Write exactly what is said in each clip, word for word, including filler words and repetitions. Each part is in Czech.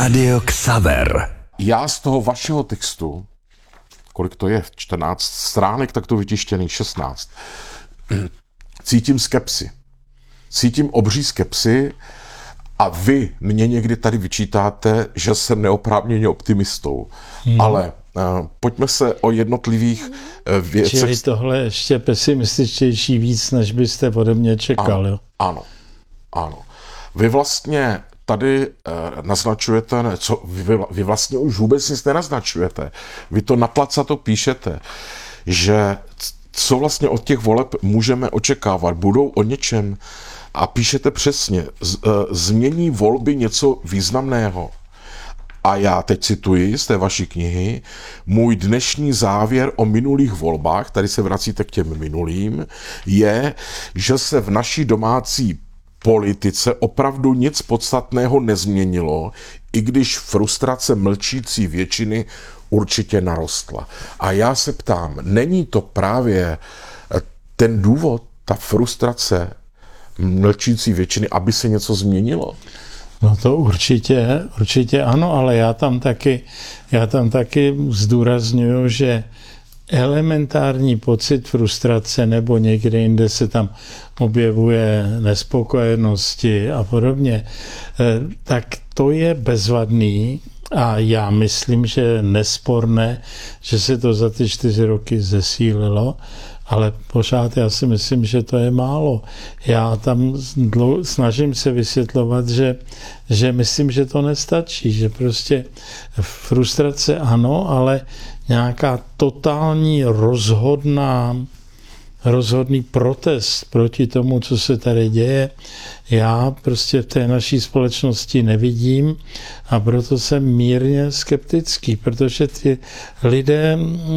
Rádio Xaver. Já z toho vašeho textu, kolik to je, čtrnáct stránek, tak to vytištěný šestnáct, cítím skepsi. Cítím obří skepsi a vy mě někdy tady vyčítáte, že jsem neoprávněně optimistou. Hmm. Ale uh, pojďme se o jednotlivých uh, věcech... Čili tohle ještě pesimističtější víc, než byste ode mě čekal, ano, jo? Ano, ano. Vy vlastně tady uh, naznačujete, ne, co, vy, vy vlastně už vůbec nic nenaznačujete. Vy to naplacato píšete, že co vlastně od těch voleb můžeme očekávat, budou o něčem a píšete přesně, z, uh, změní volby něco významného. A já teď cituji z té vaší knihy, můj dnešní závěr o minulých volbách, tady se vracíte k těm minulým, je, že se v naší domácí politice opravdu nic podstatného nezměnilo, i když frustrace mlčící většiny určitě narostla. A já se ptám, není to právě ten důvod, ta frustrace mlčící většiny, aby se něco změnilo? No to určitě, určitě ano, ale já tam taky, já tam taky zdůrazňuji, že elementární pocit frustrace nebo někde jinde se tam objevuje nespokojenosti a podobně, tak to je bezvadný a já myslím, že je nesporné, že se to za ty čtyři roky zesílilo, ale pořád já si myslím, že to je málo. Já tam snažím se vysvětlovat, že, že myslím, že to nestačí, že prostě frustrace ano, ale nějaká totální rozhodná, rozhodný protest proti tomu, co se tady děje, já prostě v té naší společnosti nevidím a proto jsem mírně skeptický, protože ty lidé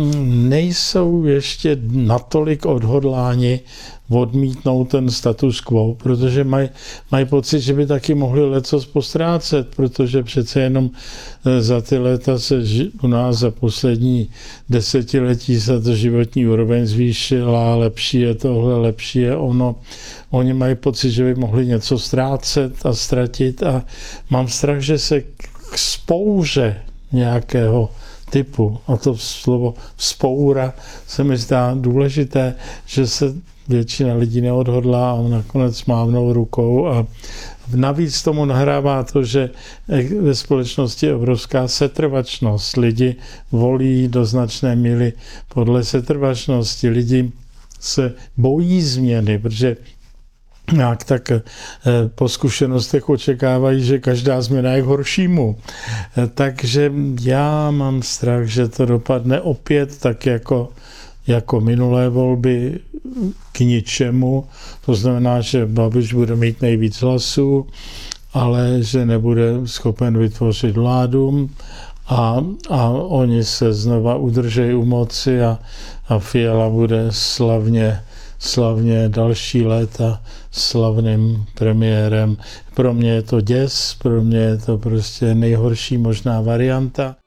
nejsou ještě natolik odhodláni odmítnout ten status quo, protože mají maj pocit, že by taky mohli lecos postrácet, protože přece jenom za ty léta se u nás za poslední desetiletí se to životní úroveň zvýšila, lepší je tohle, lepší je ono. Oni mají pocit, že by mohli něco ztrácet a ztratit a mám strach, že se k spouře nějakého typu, a to slovo vzpoura se mi zdá důležité, že se většina lidí neodhodlá a nakonec mávnou rukou a navíc tomu nahrává to, že ve společnosti je obrovská setrvačnost. Lidi volí do značné míry podle setrvačnosti. Lidi se bojí změny, protože nějak tak po zkušenostech očekávají, že každá změna je k horšímu. Takže já mám strach, že to dopadne opět tak jako, jako minulé volby k ničemu. To znamená, že Babiš bude mít nejvíc hlasů, ale že nebude schopen vytvořit vládu a, a oni se znova udržejí u moci a, a Fiala bude slavně slavně další léta slavným premiérem. Pro mě je to děs, pro mě je to prostě nejhorší možná varianta.